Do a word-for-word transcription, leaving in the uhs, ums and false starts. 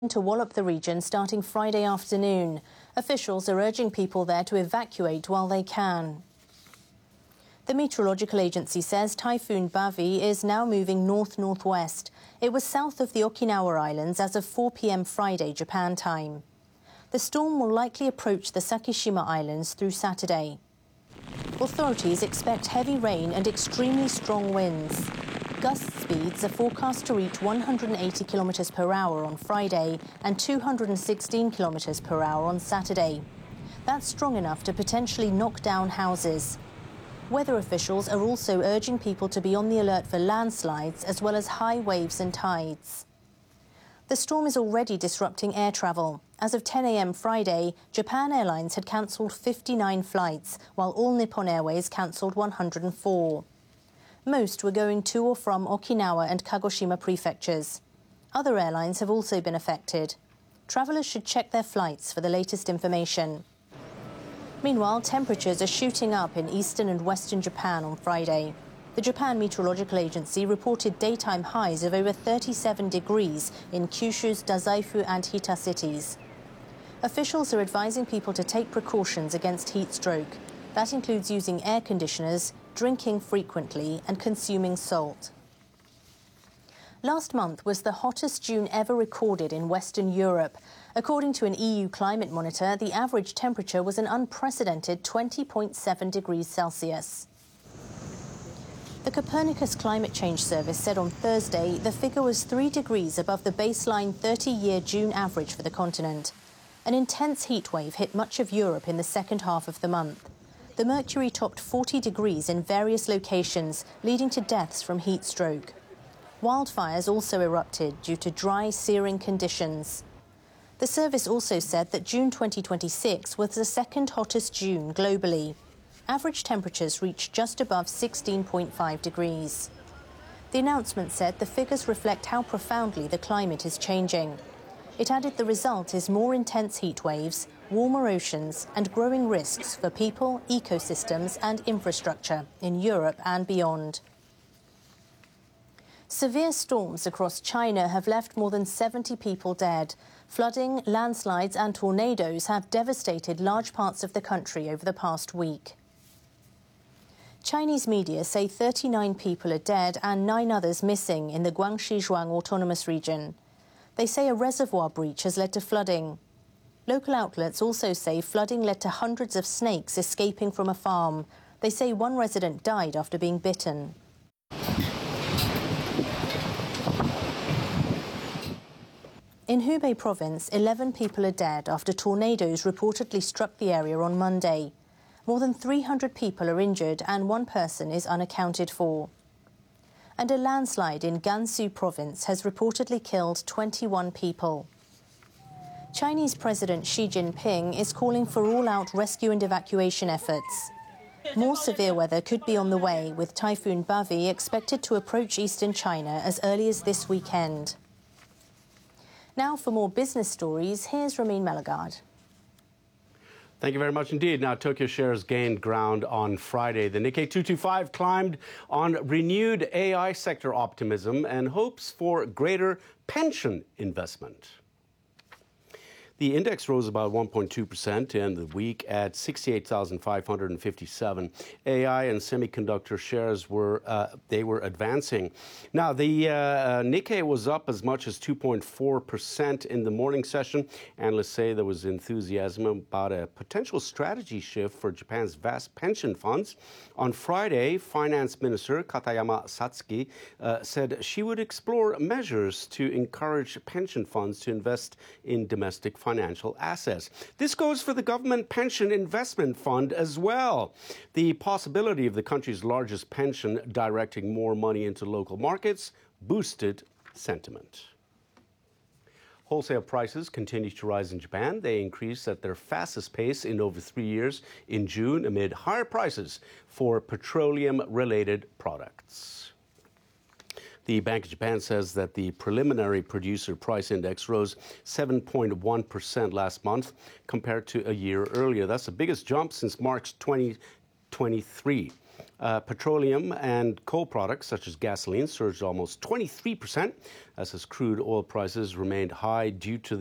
to wallop the region starting Friday afternoon. Officials are urging people there to evacuate while they can. The meteorological agency says Typhoon Bavi is now moving north-northwest. It was south of the Okinawa Islands as of four p m Friday, Japan time. The storm will likely approach the Sakishima Islands through Saturday. Authorities expect heavy rain and extremely strong winds. Gust speeds are forecast to reach one hundred eighty kilometers per hour on Friday and two hundred sixteen kilometers per hour on Saturday. That's strong enough to potentially knock down houses. Weather officials are also urging people to be on the alert for landslides as well as high waves and tides. The storm is already disrupting air travel. As of ten a m Friday, Japan Airlines had cancelled fifty-nine flights, while All Nippon Airways cancelled one hundred four. Most were going to or from Okinawa and Kagoshima prefectures. Other airlines have also been affected. Travellers should check their flights for the latest information. Meanwhile, temperatures are shooting up in eastern and western Japan on Friday. The Japan Meteorological Agency reported daytime highs of over thirty-seven degrees in Kyushu's Dazaifu and Hita cities. Officials are advising people to take precautions against heat stroke. That includes using air conditioners, drinking frequently, and consuming salt. Last month was the hottest June ever recorded in Western Europe. According to an E U climate monitor, the average temperature was an unprecedented twenty point seven degrees Celsius. The Copernicus Climate Change Service said on Thursday the figure was three degrees above the baseline thirty-year June average for the continent. An intense heat wave hit much of Europe in the second half of the month. The mercury topped forty degrees in various locations, leading to deaths from heat stroke. Wildfires also erupted due to dry, searing conditions. The service also said that June twenty twenty-six was the second hottest June globally. Average temperatures reached just above sixteen point five degrees. The announcement said the figures reflect how profoundly the climate is changing. It added the result is more intense heat waves, warmer oceans, and growing risks for people, ecosystems, and infrastructure in Europe and beyond. Severe storms across China have left more than seventy people dead. Flooding, landslides, and tornadoes have devastated large parts of the country over the past week. Chinese media say thirty-nine people are dead and nine others missing in the Guangxi Zhuang Autonomous Region. They say a reservoir breach has led to flooding. Local outlets also say flooding led to hundreds of snakes escaping from a farm. They say one resident died after being bitten. In Hubei province, eleven people are dead after tornadoes reportedly struck the area on Monday. More than three hundred people are injured and one person is unaccounted for. And a landslide in Gansu province has reportedly killed twenty-one people. Chinese President Xi Jinping is calling for all-out rescue and evacuation efforts. More severe weather could be on the way, with Typhoon Bavi expected to approach eastern China as early as this weekend. Now for more business stories, here's Ramin Melagard. Thank you very much indeed. Now, Tokyo shares gained ground on Friday. The Nikkei two twenty-five climbed on renewed A I sector optimism and hopes for greater pension investment. The index rose about one point two percent in the week at sixty-eight thousand five hundred fifty-seven. A I and semiconductor shares were uh, they were advancing. Now, the uh, Nikkei was up as much as two point four percent in the morning session. Analysts say there was enthusiasm about a potential strategy shift for Japan's vast pension funds. On Friday, Finance Minister Katayama Satsuki uh, said she would explore measures to encourage pension funds to invest in domestic finance. Financial assets. This goes for the Government Pension Investment Fund as well. The possibility of the country's largest pension directing more money into local markets boosted sentiment. Wholesale prices continue to rise in Japan. They increased at their fastest pace in over three years in June amid higher prices for petroleum-related products. The Bank of Japan says that the preliminary producer price index rose seven point one percent last month compared to a year earlier. That's the biggest jump since March twenty twenty-three. Uh, petroleum and coal products, such as gasoline, surged almost twenty-three percent, as his crude oil prices remained high due to the